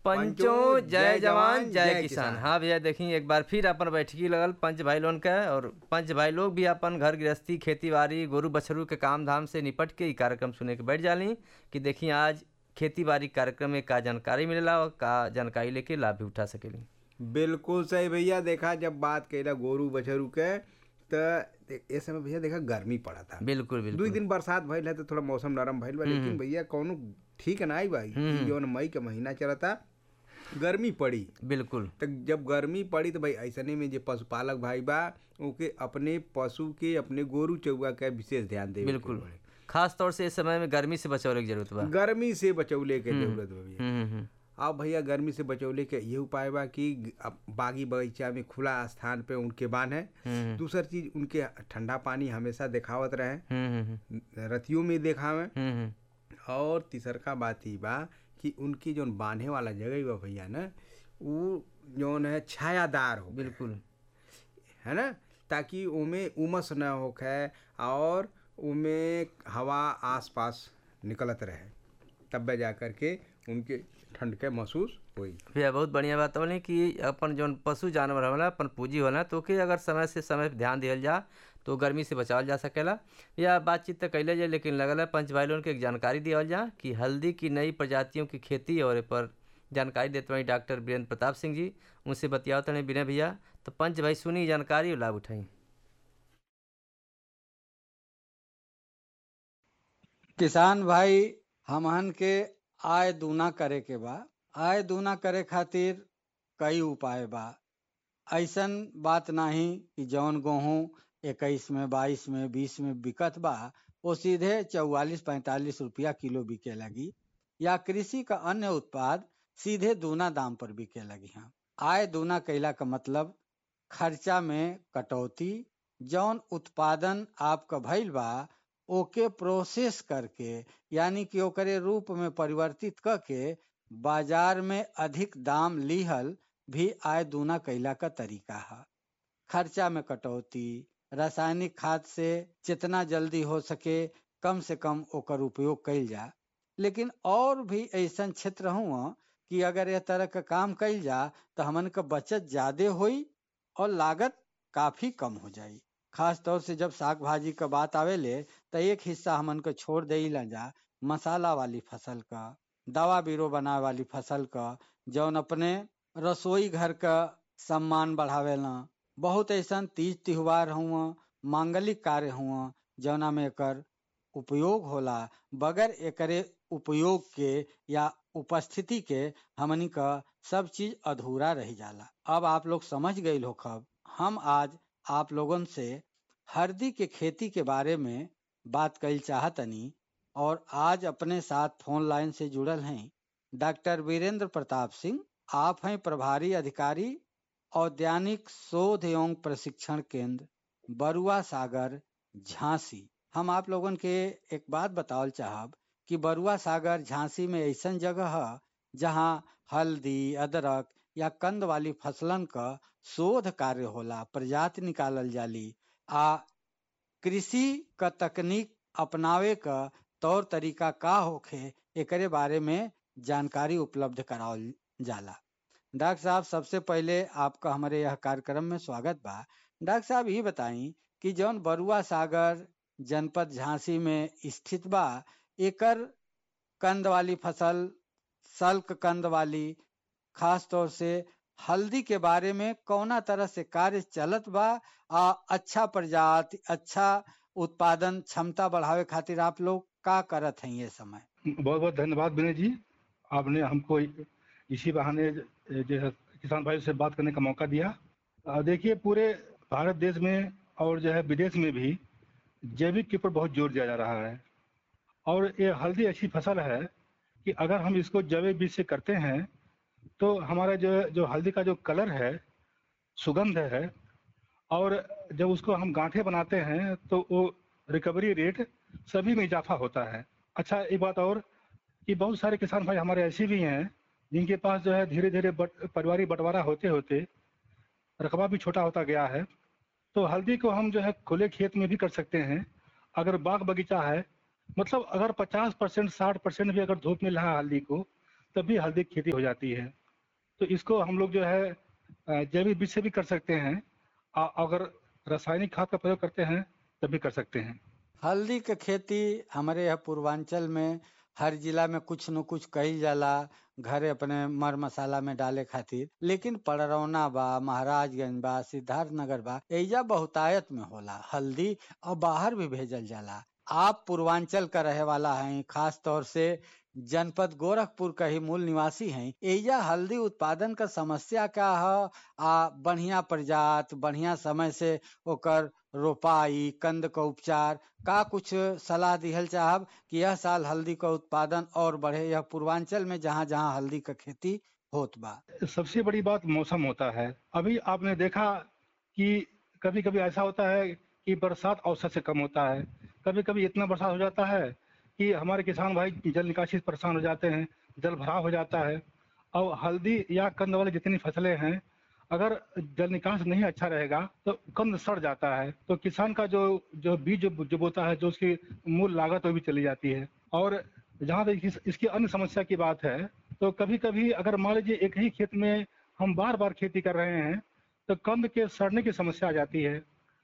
पंचों जय जवान जय किसान। हाँ भैया देखिए एक बार फिर अपन बैठकी लगल पंच भाई लोगन का, और पंच भाई लोग भी अपन घर गृहस्थी खेती बाड़ी गोरु बछरू के काम धाम से निपट के ई कार्यक्रम सुने के बैठ जाली कि देखिए आज खेती बाड़ी कार्यक्रम में का जानकारी मिलेला और का जानकारी लेके लाभ भी उठा सकेली। बिल्कुल सही भैया। देखा जब बात कैला गोरू बछरू के तो इस समय भैया देखा गर्मी पड़ा था। बिल्कुल दो बिल्कुल दिन बरसात भइल है तो थोड़ा मौसम नरम भइल बा, लेकिन भैया कौनो ठीक ना आई भाई। जौन मई के महीना चला था गर्मी पड़ी। बिल्कुल तो जब गर्मी पड़ी तो भाई ऐसने में जो पशुपालक भाई बा उनके अपने पशु के अपने गोरू चौवा का विशेष ध्यान देवे के बिल्कुल पड़े। खास तौर से इस समय में गर्मी से बचौले की जरूरत बा। गर्मी से बचौले के जरूरत बा भैया। हम्म। अब भैया गर्मी से बचौले के ये उपाय बा कि बागी बगीचा में खुला स्थान पे उनके बांधे। दूसर चीज उनके ठंडा पानी हमेशा दिखावत रहे, रतियों में दिखावे। और तीसरका बात ही बा कि उनकी जो बांधे वाला जगह बा भैया ना वो जौन है छायादार हो। बिल्कुल है ना, ताकि उमें उमस न होखे और उमें हवा आसपास निकलत रहे, तब जा करके उनके ठंड के महसूस हुई। भैया बहुत बढ़िया बात बोली कि अपन जौन पशु जानवर होला अपन पूंजी होला तो के अगर समय से समय पे ध्यान दिहल जा तो गर्मी से बचावल जा सकेला। या बातचीत तो कैले जाए, लेकिन लगल है पंच भाई लोगन के एक जानकारी दिहल जा कि हल्दी की नई प्रजातियों की खेती और पर जानकारी देते वहीं डॉक्टर वीरेंद्र प्रताप सिंह जी, उनसे बतियाओ तने विनय भैया। तो पंच भाई सुनी जानकारी और लाभ उठाई। किसान भाई हमहन के आय दूना करे के बा। आय दूना करे खातिर कई उपाय बा। ऐसन बात नहीं कि जौन गेहूँ 21 में 22 में 20 में बिकत बा वो सीधे 44-45 रुपया किलो बिके लगी, या कृषि का अन्य उत्पाद सीधे दूना दाम पर बिके लगी। हाँ, आय दूना कैला का मतलब खर्चा में कटौती। जौन उत्पादन आपका भइल बा ओके प्रोसेस करके यानी कि ओकरे रूप में परिवर्तित करके बाजार में अधिक दाम लिहल भी आय दूना कैला का तरीका है। खर्चा में कटौती, रासायनिक खाद से जितना जल्दी हो सके कम से कम ओकर उपयोग कैल जा। लेकिन और भी ऐसा क्षेत्र हुआ कि अगर यह तरह का काम कैल जा तो हमन का बचत ज्यादा हुई और लागत काफी कम हो जाई। खास तौर से जब साग भाजी का बात आवेले तो एक हिस्सा हमन को छोड़ दे जा मसाला वाली फसल का, दवा बीरो बनावे वाली फसल का, जौन अपने रसोई घर का सम्मान बढ़ावेला। बहुत ऐसा तीज त्योहार हुआ, मांगलिक कार्य हुआ जौना में एकर उपयोग होला। बगैर एकरे उपयोग के या उपस्थिति के हमनी का सब चीज अधूरा रह जाला। अब आप लोग समझ गए हो। खब हम आज आप लोगों से हल्दी के खेती के बारे में बात कर चाहतनी, और आज अपने साथ फोन लाइन से जुड़ल हैं डॉक्टर वीरेंद्र प्रताप सिंह। आप हैं प्रभारी अधिकारी औद्यानिक शोध एवं प्रशिक्षण केंद्र बरुआ सागर झांसी। हम आप लोगों के एक बात बतावल चाहब कि बरुआ सागर झांसी में ऐसा जगह है जहां हल्दी, अदरक या कंद वाली फसलन का शोध कार्य होला, प्रजाति निकालल जाली, आ कृषि का तकनीक अपनावे का तौर तरीका का होखे एकरे बारे में जानकारी उपलब्ध करावल जाला। डॉक्टर साहब सबसे पहले आपका हमारे यह कार्यक्रम में स्वागत बा। डॉक्टर साहब ये बताई कि जौन बरुआ सागर जनपद झांसी में स्थित बा एकर कंद वाली फसल, सल्क कंद वाली, खास तौर से हल्दी के बारे में कौना तरह से कार्य चलत बा, अच्छा प्रजाति, अच्छा उत्पादन क्षमता बढ़ावे खातिर आप लोग का करत हैं ये समय? बहुत बहुत धन्यवाद विनय जी, आपने हमको इसी बहाने जो है किसान भाई से बात करने का मौका दिया। देखिए पूरे भारत देश में और जो है विदेश में भी जैविक के ऊपर बहुत जोर दिया जा रहा है, और ये हल्दी ऐसी फसल है कि अगर हम इसको जैविक बीज से करते हैं तो हमारा जो हल्दी का जो कलर है, सुगंध है, और जब उसको हम गांठे बनाते हैं तो वो रिकवरी रेट सभी में इजाफा होता है। अच्छा, एक बात और कि बहुत सारे किसान भाई हमारे ऐसे भी हैं जिनके पास जो है धीरे धीरे परिवारिक बंटवारा होते होते रकबा भी छोटा होता गया है, तो हल्दी को हम जो है खुले खेत में भी कर सकते हैं। अगर बाग बगीचा है, मतलब अगर 50% 60% भी अगर धूप मिल रहा है हल्दी को, तभी हल्दी की खेती हो जाती है। तो इसको हम लोग जो है जैविक बीज से भी कर सकते हैं, अगर रासायनिक खाद का प्रयोग करते हैं तब भी कर सकते हैं। हल्दी के खेती हमारे यहाँ पूर्वांचल में हर जिला में कुछ न कुछ कईल जाला घरे अपने मर मसाला में डाले खातिर, लेकिन पड़रौना बा, महाराजगंज बा, सिद्धार्थनगर बा, एजा बहुतायत में होला हल्दी और बाहर भी भेजल जाला। आप पूर्वांचल का रहे वाला हैं, खास तौर से जनपद गोरखपुर का ही मूल निवासी हैं। एजा हल्दी उत्पादन का समस्या क्या है? बढ़िया प्रजात, बढ़िया समय से ओकर रोपाई, कंद का उपचार का कुछ सलाह दिहल चाहब कि यह साल हल्दी का उत्पादन और बढ़े यह पूर्वांचल में जहाँ जहाँ हल्दी का खेती होत बा। सबसे बड़ी बात मौसम होता है। अभी आपने देखा कि कभी कभी ऐसा होता है कि बरसात औसत से कम होता है, कभी कभी इतना बरसात हो जाता है कि हमारे किसान भाई जल निकासी से परेशान हो जाते हैं, जल भराव हो जाता है। और हल्दी या कंद वाली जितनी फसलें हैं, अगर जल निकास नहीं अच्छा रहेगा तो कंद सड़ जाता है, तो किसान का जो जो बीज जो बोता है, जो उसकी मूल लागत वो भी चली जाती है। और जहाँ तक इसकी अन्य समस्या की बात है, तो कभी कभी अगर मान लीजिए एक ही खेत में हम बार बार खेती कर रहे हैं तो कंद के सड़ने की समस्या आ जाती है।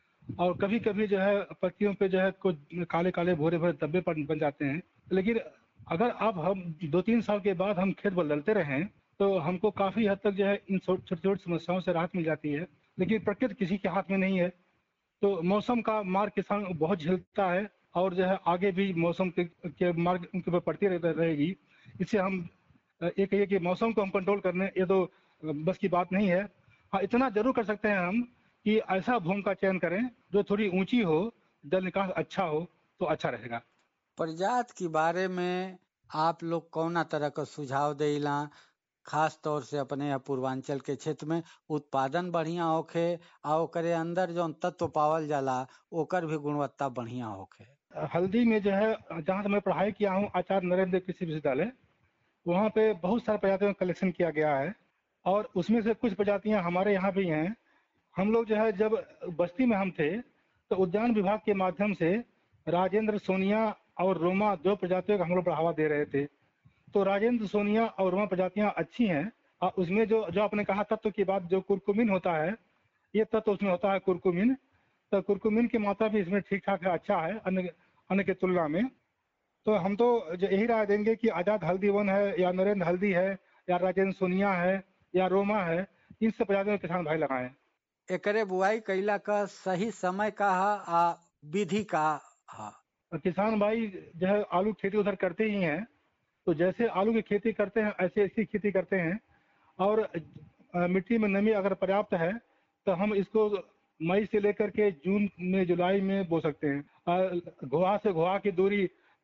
और कभी कभी जो है पत्तियों पे जो है कुछ काले काले भूरे भूरे धब्बे बन जाते हैं। लेकिन अगर अब हम 2-3 साल के बाद हम खेत बदलते रहें तो हमको काफी हद तक जो है इन छोटी छोटी समस्याओं से राहत मिल जाती है। लेकिन प्रकृति किसी के हाथ में नहीं है, तो मौसम का मार किसान बहुत झेलता है और जो है आगे भी मौसम के मार्ग उनके ऊपर पड़ती रहेगी। इससे हम ये कहिए कि मौसम को हम कंट्रोल करने ये तो बस की बात नहीं है। हाँ, इतना जरूर कर सकते हैं हम कि ऐसा भूमि का चयन करें जो थोड़ी ऊंची हो, जल निकास अच्छा हो, तो अच्छा रहेगा। प्रजात के बारे में आप लोग कौना तरह का सुझाव देला, खास तौर से अपने यहाँ पूर्वांचल के क्षेत्र में उत्पादन बढ़िया होखे और ओकरे अंदर जो तत्व पावल जाला ओकर भी गुणवत्ता बढ़िया होखे? हल्दी में जो है, जहाँ से मैं पढ़ाई किया हूँ आचार्य नरेंद्र कृषि विश्वविद्यालय, वहाँ पे बहुत सारे प्रजातियों का कलेक्शन किया गया है और उसमें से कुछ प्रजातियाँ हमारे यहाँ भी हैं। हम लोग जो है जब बस्ती में हम थे तो उद्यान विभाग के माध्यम से राजेंद्र सोनिया और रोमा 2 प्रजातियों का हम लोग बढ़ावा दे रहे थे। तो राजेंद्र सोनिया और रोमा प्रजातियां अच्छी हैं। और उसमें जो जो आपने कहा तत्व की बात, जो कुरकुमिन होता है, ये तत्व उसमें होता है कुरकुमिन। तो कुरकुमिन की मात्रा भी इसमें ठीक ठाक है, अच्छा है अन्य अन्य की तुलना में। तो हम तो यही राय देंगे कि आजाद हल्दी वन है या नरेंद्र हल्दी है या राजेंद्र सोनिया है या रोमा है, इन सब प्रजातियों के किसान भाई लगाएं। एकरे बुआई कैला का सही समय का आ विधि का हा? किसान भाई जो है आलू खेती उधर करते ही हैं, तो जैसे आलू की खेती करते हैं ऐसे इसकी खेती करते हैं। और मिट्टी में नमी अगर पर्याप्त है तो हम इसको मई से लेकर के जून में जुलाई में बो सकते हैं। घुआ से घुआ की दूरी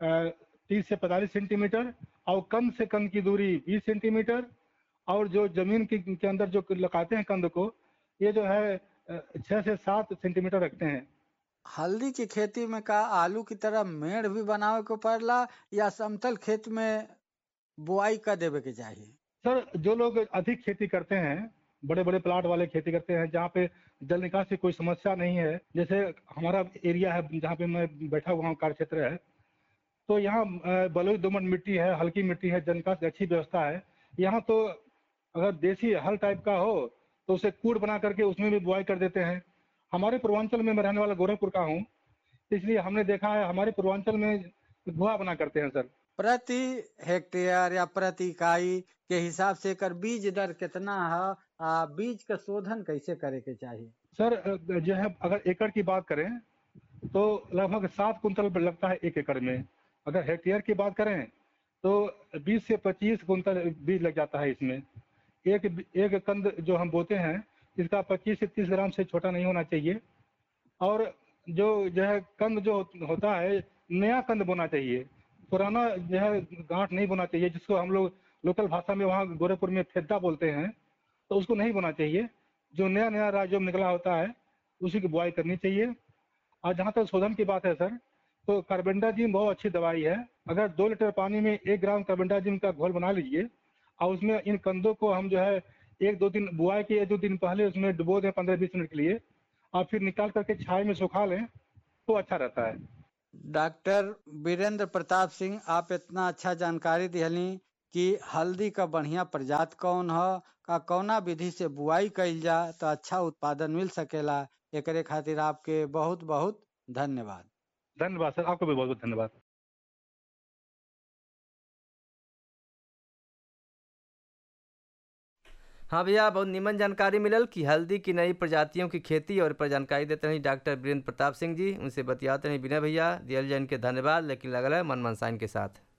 30 से 45 सेंटीमीटर और कंद से कंद की दूरी 20 सेंटीमीटर। और जो जमीन के अंदर जो लगाते हैं कंद को, ये जो है 6 से 7 सेंटीमीटर रखते हैं। हल्दी की खेती में का आलू की तरह मेड़ भी बनावे को पड़ला या समतल खेत में बुआई कर देवे के चाहिए? सर, जो लोग अधिक खेती करते हैं, बड़े बड़े प्लाट वाले खेती करते हैं जहाँ पे जल निकास की कोई समस्या नहीं है, जैसे हमारा एरिया है जहाँ पे मैं बैठा हुआ हूँ, कार्य क्षेत्र है, तो यहाँ बलुई दोमट मिट्टी है, हल्की मिट्टी है, जल निकास की अच्छी व्यवस्था है। यहाँ तो अगर देसी हल टाइप का हो तो उसे कूड़ बना करके उसमें भी बुआई कर देते हैं। हमारे पूर्वांचल में, मैं रहने वाला गोरखपुर का हूँ, इसलिए हमने देखा है हमारे पूर्वांचल में धुआं बना करते हैं। सर, प्रति हेक्टेयर या प्रति इकाई के हिसाब से कर बीज दर कितना है? बीज का शोधन कैसे करे के चाहिए? सर जो है अगर एकड़ की बात करें तो लगभग 7 कुंतल लगता है 1 एकड़ में। अगर हेक्टेयर की बात करें तो 20 से 25 कुंतल बीज लग जाता है इसमें। एक कंद जो हम बोते हैं इसका 25 से 30 ग्राम से छोटा नहीं होना चाहिए। और जो है कंद जो होता है, नया कंद बोना चाहिए, पुराना जो है गांठ नहीं बोना चाहिए, जिसको हम लोग लोकल भाषा में वहाँ गोरखपुर में फेद्दा बोलते हैं, तो उसको नहीं बोना चाहिए। जो नया नया राजोम निकला होता है उसी की बुआई करनी चाहिए। और जहाँ तक शोधन की बात है सर, तो कार्बेंडाजिम बहुत अच्छी दवाई है। अगर 2 लीटर पानी में 1 ग्राम कार्बेंडाजिम का घोल बना लीजिए और उसमें इन कंदों को हम जो है 1-2 दिन बुआई के 1-2 दिन पहले उसमें डुबो दें 15-20 मिनट के लिए और फिर निकाल करके छाए में सुखा लें तो अच्छा रहता है। डॉक्टर वीरेंद्र प्रताप सिंह, आप इतना अच्छा जानकारी दिहली कि हल्दी का बढ़िया प्रजाति कौन ह, का कौना विधि से बुआई कइल जा तो अच्छा उत्पादन मिल सकेला। एकरे खातिर आपके बहुत बहुत धन्यवाद। धन्यवाद सर, आपको भी बहुत बहुत धन्यवाद। हाँ भैया, बहुत निमन जानकारी मिलल कि हल्दी की नई प्रजातियों की खेती और पर जानकारी देते रही डॉक्टर वीरेंद्र प्रताप सिंह जी। उनसे बतियाते रही विनय भैया। दियल जैन के धन्यवाद। लेकिन लगल है मन मनसाइन के साथ।